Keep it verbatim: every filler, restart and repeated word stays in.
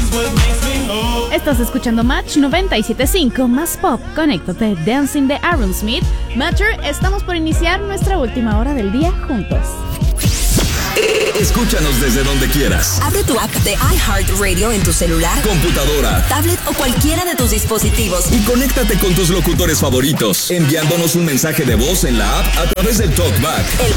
Estás escuchando Match noventa y siete punto cinco más pop. Conéctate, Dancing de Aaron Smith. Matcher, estamos por iniciar nuestra última hora del día juntos. Escúchanos desde donde quieras. Abre tu app de iHeartRadio en tu celular, computadora, tablet o cualquiera de tus dispositivos y conéctate con tus locutores favoritos, enviándonos un mensaje de voz en la app a través del TalkBack. El